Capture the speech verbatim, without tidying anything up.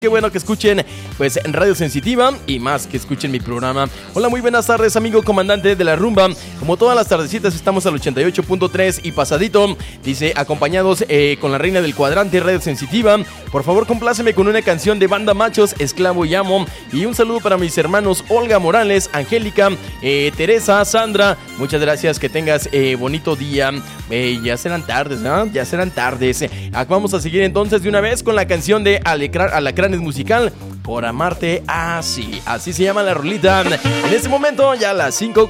Qué bueno que escuchen pues en Radio Sensitiva y más que escuchen mi programa. Hola, muy buenas tardes, amigo comandante de la rumba. Como todas las tardecitas estamos al ochenta y ocho punto tres y pasadito. Dice, acompañados eh, con la reina del cuadrante, Radio Sensitiva. Por favor, compláceme con una canción de Banda Machos, Esclavo y Amo. Y un saludo para mis hermanos Olga Morales, Angélica, eh, Teresa, Sandra. Muchas gracias, que tengas eh, bonito día. Eh, ya serán tardes, ¿no? Ya serán tardes. Eh, vamos a seguir entonces de una vez con la canción de Alacrán, Alacranes Musical, Por Amarte Así. Así se llama la rolita. En este momento ya a las cinco